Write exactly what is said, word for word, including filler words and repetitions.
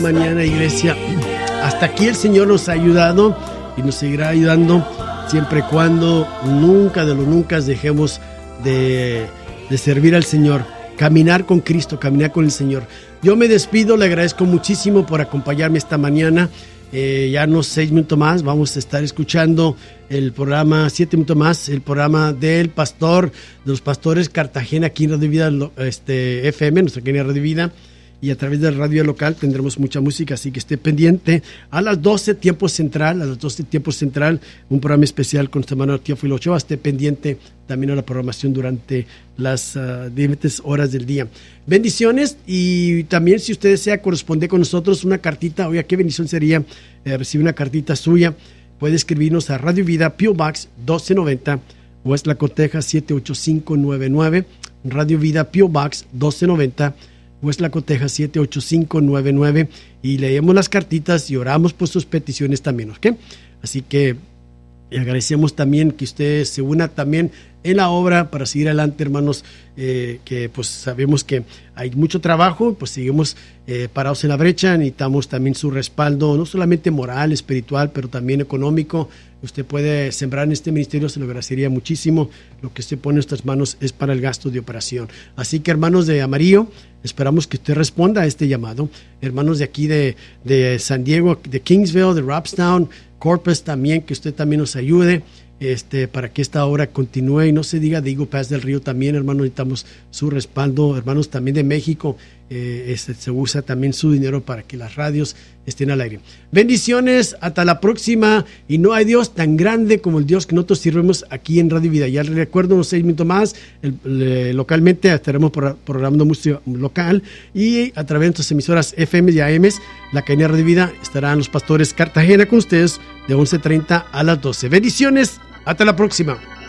Mañana, iglesia, hasta aquí el Señor nos ha ayudado y nos seguirá ayudando siempre y cuando nunca de lo nunca dejemos de, de servir al Señor, caminar con Cristo, caminar con el Señor. Yo me despido, le agradezco muchísimo por acompañarme esta mañana. Eh, ya unos seis minutos más vamos a estar escuchando el programa, siete minutos más, el programa del pastor, de los pastores Cartagena, aquí en Radio Vida este, F M, nuestra querida Radio Vida. Y a través de la radio local tendremos mucha música, así que esté pendiente. A las doce, tiempo central, a las doce, tiempo central, un programa especial con nuestro hermano Teófilo Ochoa. Esté pendiente también a la programación durante las uh, diferentes horas del día. Bendiciones, y también si usted desea corresponder con nosotros una cartita, oiga, qué bendición sería eh, recibir una cartita suya. Puede escribirnos a Radio Vida, P O Box doce noventa, West Lacoteja siete ocho cinco nueve nueve. Radio Vida, P O Box doce noventa, West Lacoteja siete ocho cinco nueve nueve, y leemos las cartitas y oramos por sus peticiones también, ¿ok? Así que agradecemos también que usted se una también en la obra para seguir adelante, hermanos, eh, que pues sabemos que hay mucho trabajo, pues seguimos eh, parados en la brecha, necesitamos también su respaldo, no solamente moral, espiritual, pero también económico. Usted puede sembrar en este ministerio, se lo agradecería muchísimo. Lo que usted pone en nuestras manos es para el gasto de operación. Así que, hermanos de Amarillo, esperamos que usted responda a este llamado. Hermanos de aquí de, de San Diego, de Kingsville, de Robstown, Corpus también, que usted también nos ayude este, para que esta obra continúe y no se diga de Eagle Pass del Río también, hermanos, necesitamos su respaldo. Hermanos también de México, eh, este, se usa también su dinero para que las radios estén al aire. Bendiciones, hasta la próxima, y no hay Dios tan grande como el Dios que nosotros sirvemos aquí en Radio Vida. Ya les recuerdo, unos seis minutos más, el, el, localmente estaremos pro, programando música local, y a través de nuestras emisoras F M y A M, la cadena Radio Vida, estarán los pastores Cartagena con ustedes de once treinta a las doce. Bendiciones, hasta la próxima.